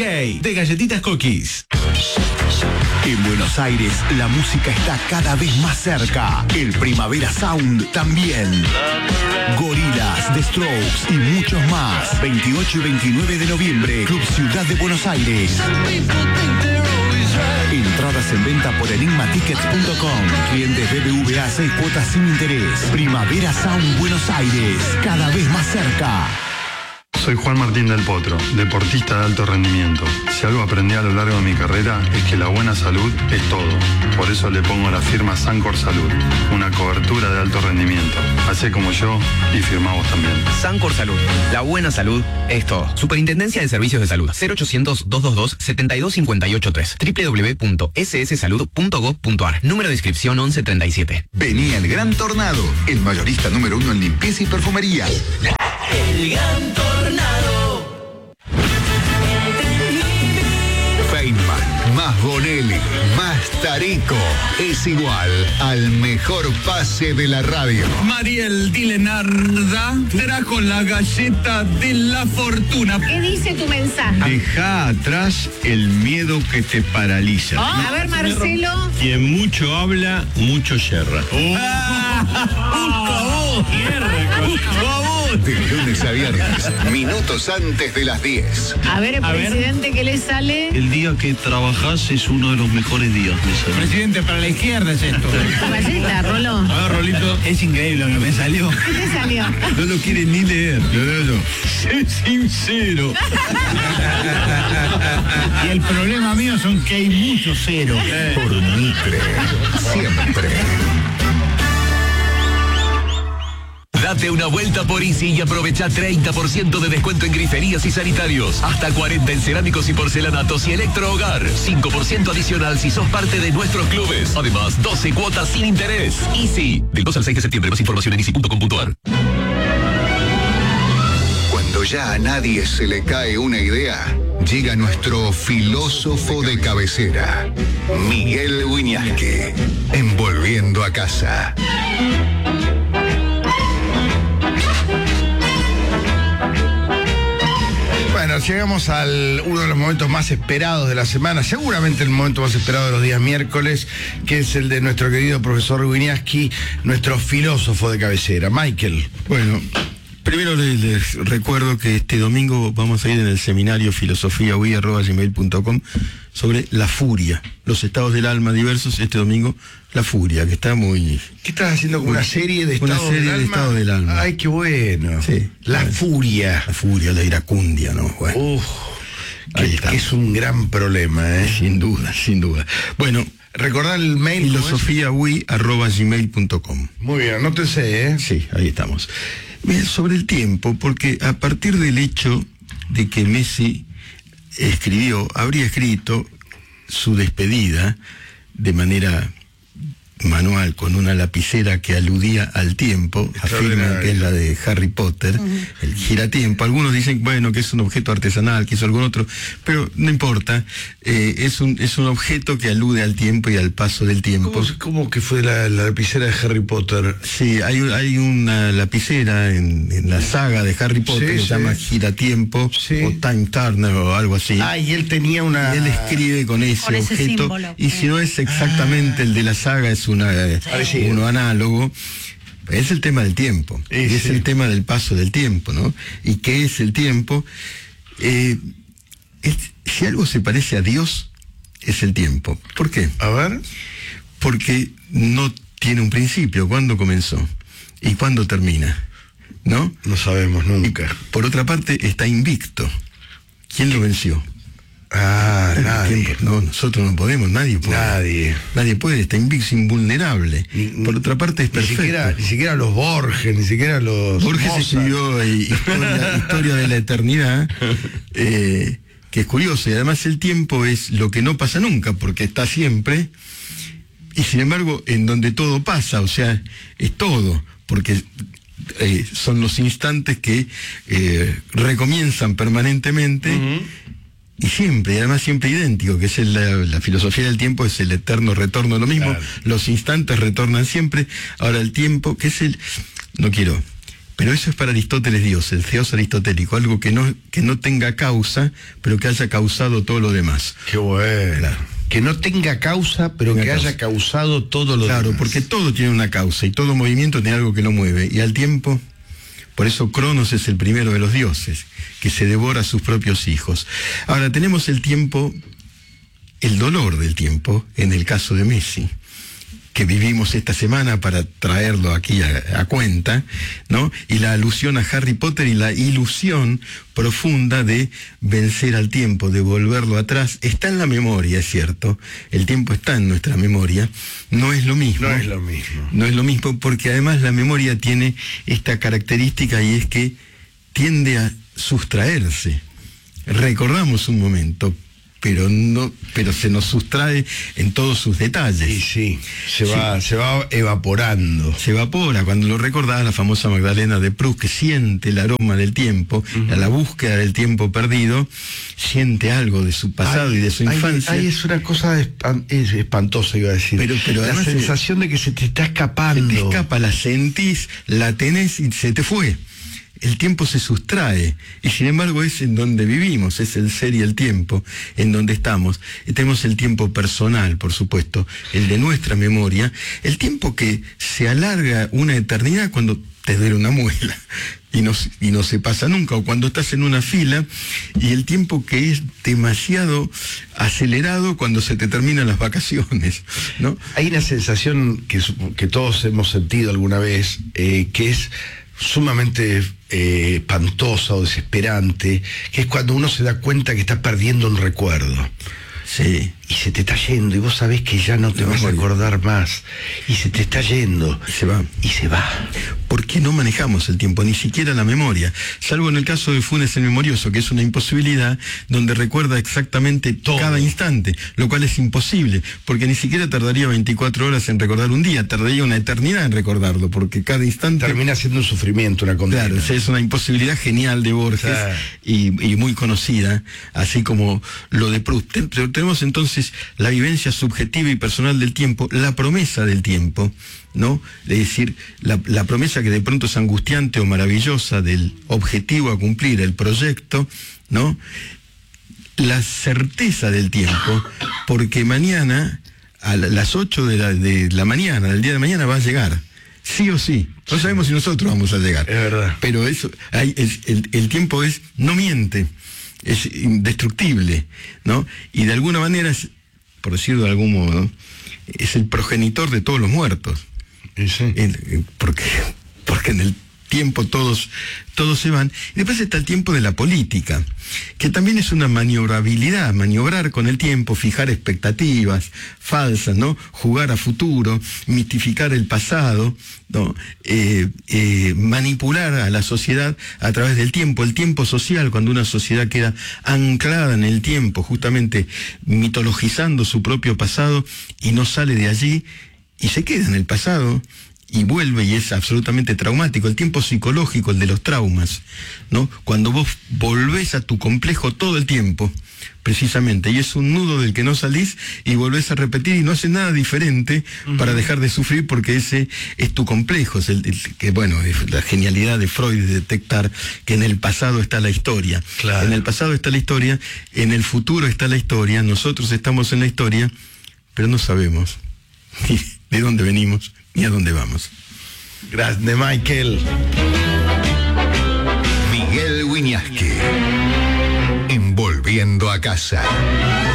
DJ de Galletitas Cookies. En Buenos Aires, la música está cada vez más cerca. El Primavera Sound también. Gorilas, The Strokes y muchos más. 28 y 29 de noviembre, Club Ciudad de Buenos Aires. Entradas en venta por enigmatickets.com. Clientes BBVA 6 cuotas sin interés. Primavera Sound Buenos Aires, cada vez más cerca. Soy Juan Martín del Potro, deportista de alto rendimiento. Si algo aprendí a lo largo de mi carrera es que la buena salud es todo. Por eso le pongo la firma Sancor Salud, una cobertura de alto rendimiento. Hacé como yo y firma vos también. Sancor Salud, la buena salud es todo. Superintendencia de Servicios de Salud, 0800-222-72583, www.sssalud.gov.ar, número de inscripción 1137. Venía el Gran Tornado, el mayorista número 1 en limpieza y perfumería. El Gran Tornado. Feynman, más Bonelli, más Tarico, es igual al mejor pase de la radio. Mariel Dilenarda trajo la galleta de la fortuna. ¿Qué dice tu mensaje? Deja atrás el miedo que te paraliza. A ver, Marcelo. Quien mucho habla, mucho yerra. De lunes a viernes, minutos antes de las 10. A ver, el presidente, ¿qué le sale? El día que trabajás es uno de los mejores días. Presidente, para la izquierda es esto. Caballita, Rolo. A ver, Rolito. Es increíble lo que me salió. ¿Qué te salió? No lo quieren ni leer. No. Sé sincero. Y el problema mío son que hay mucho cero. Por Mitre, siempre. Date una vuelta por Easy y aprovecha 30% de descuento en griferías y sanitarios. Hasta 40 en cerámicos y porcelanatos y electrohogar. 5% adicional si sos parte de nuestros clubes. Además, 12 cuotas sin interés. Easy. Del 2 al 6 de septiembre. Más información en easy.com.ar. Cuando ya a nadie se le cae una idea, llega nuestro filósofo de cabecera, Miguel Wiñaski, envolviendo a casa. Bueno, llegamos al uno de los momentos más esperados de la semana, seguramente el momento más esperado de los días miércoles, que es el de nuestro querido profesor Wiñaski, nuestro filósofo de cabecera. Michael. Bueno, primero les recuerdo que este domingo vamos a ir en el seminario filosofiaui@gmail.com sobre la furia, los estados del alma diversos. Este domingo, la furia, que está muy... ¿Qué estás haciendo con una serie de estados del alma? De estados del alma. Ay, qué bueno. Sí. Furia. La furia, la iracundia, ¿no? Bueno, que es un gran problema, ¿eh? Sin duda. Bueno, recordar el mail. filosofiaui@gmail.com. Muy bien, anótense, ¿eh? Sí, ahí estamos. Bien, sobre el tiempo, porque a partir del hecho de que Messi habría escrito su despedida de manera manual con una lapicera que aludía al tiempo, afirman que es la de Harry Potter, el giratiempo. Algunos dicen, bueno, que es un objeto artesanal, que hizo algún otro, pero no importa, es un objeto que alude al tiempo y al paso del tiempo. ¿Cómo que fue la lapicera de Harry Potter? Sí, hay una lapicera en la saga de Harry Potter que se llama giratiempo o Time Turner o algo así. Y él tenía una... Él escribe con ese objeto símbolo. Y si no es exactamente el de la saga, es uno análogo. Es el tema del tiempo, es el tema del paso del tiempo, ¿no? ¿Y qué es el tiempo? Si algo se parece a Dios, es el tiempo. ¿Por qué? A ver. Porque no tiene un principio. ¿Cuándo comenzó? ¿Y cuándo termina? ¿No? No sabemos nunca. Y, por otra parte, está invicto. ¿Quién lo venció? Nadie. No, nosotros no podemos, nadie puede. Nadie puede, está invicto, invulnerable. Por otra parte es perfecto. Ni siquiera los Borges, ni siquiera los... Borges escribió Historia de la Eternidad, que es curioso, y además el tiempo es lo que no pasa nunca, porque está siempre, y sin embargo, en donde todo pasa, o sea, es todo, porque... son los instantes que recomienzan permanentemente y siempre, y además siempre idéntico, que es la filosofía del tiempo, es el eterno retorno, lo mismo, los instantes retornan siempre. Ahora el tiempo, que es no quiero Pero eso es para Aristóteles Dios, el Theos aristotélico, algo que no tenga causa, pero que haya causado todo lo demás. Qué bueno. Claro. Que no tenga causa, pero que haya causado todo lo demás. Claro, porque todo tiene una causa y todo movimiento tiene algo que lo mueve. Y al tiempo, por eso Cronos es el primero de los dioses, que se devora a sus propios hijos. Ahora tenemos el tiempo, el dolor del tiempo, en el caso de Messi, que vivimos esta semana para traerlo aquí a cuenta, ¿no? Y la alusión a Harry Potter y la ilusión profunda de vencer al tiempo, de volverlo atrás. Está en la memoria, es cierto. El tiempo está en nuestra memoria. No es lo mismo. No es lo mismo. No es lo mismo porque además la memoria tiene esta característica y es que tiende a sustraerse. Recordamos un momento, pero se nos sustrae en todos sus detalles. Sí, se va evaporando. Se evapora. Cuando lo recordás, la famosa Magdalena de Proust, que siente el aroma del tiempo, a la búsqueda del tiempo perdido, siente algo de su pasado y de su infancia. Es una cosa espantosa, iba a decir. Pero la sensación de que se te está escapando. Se te escapa, la sentís, la tenés y se te fue. El tiempo se sustrae, y sin embargo es en donde vivimos, es el ser y el tiempo, en donde estamos. Y tenemos el tiempo personal, por supuesto, el de nuestra memoria, el tiempo que se alarga una eternidad cuando te duele una muela, y no se pasa nunca, o cuando estás en una fila, y el tiempo que es demasiado acelerado cuando se te terminan las vacaciones, ¿no? Hay una sensación que todos hemos sentido alguna vez, que es sumamente espantosa o desesperante, que es cuando uno se da cuenta que está perdiendo un recuerdo. Sí. Y se te está yendo, y vos sabés que ya no te vas a acordar más, y se te está yendo. Y se va. Y se va. ¿Por qué no manejamos el tiempo? Ni siquiera la memoria. Salvo en el caso de Funes el Memorioso, que es una imposibilidad donde recuerda exactamente todo, cada instante, lo cual es imposible, porque ni siquiera tardaría 24 horas en recordar un día, tardaría una eternidad en recordarlo, porque cada instante... Termina siendo un sufrimiento, una condena. Claro, es una imposibilidad genial de Borges, y muy conocida, así como lo de Proust. Pero tenemos entonces la vivencia subjetiva y personal del tiempo, la promesa del tiempo, ¿no? Es decir, la promesa que de pronto es angustiante o maravillosa del objetivo a cumplir, el proyecto, ¿no? La certeza del tiempo, porque mañana, a las 8 de la mañana, del día de mañana, va a llegar. Sí o sí. No sabemos si nosotros vamos a llegar. Es verdad. Pero eso, el tiempo no miente. Es indestructible, ¿no? Y de alguna manera, por decirlo de algún modo, es el progenitor de todos los muertos. Sí. Porque en el tiempo todos se van. Y después está el tiempo de la política, que también es una maniobrabilidad, maniobrar con el tiempo, fijar expectativas falsas, ¿no? Jugar a futuro, mitificar el pasado, ¿no? Manipular a la sociedad a través del tiempo, el tiempo social, cuando una sociedad queda anclada en el tiempo, justamente mitologizando su propio pasado y no sale de allí y se queda en el pasado y vuelve, y es absolutamente traumático, el tiempo psicológico, el de los traumas, ¿no? Cuando vos volvés a tu complejo todo el tiempo, precisamente, y es un nudo del que no salís y volvés a repetir y no haces nada diferente para dejar de sufrir, porque ese es tu complejo, es es la genialidad de Freud de detectar que en el pasado está la historia. Claro. En el pasado está la historia, en el futuro está la historia, nosotros estamos en la historia, pero no sabemos ni de dónde venimos ni a dónde vamos. Grande Michael. Miguel Wiñaski, en Volviendo a Casa.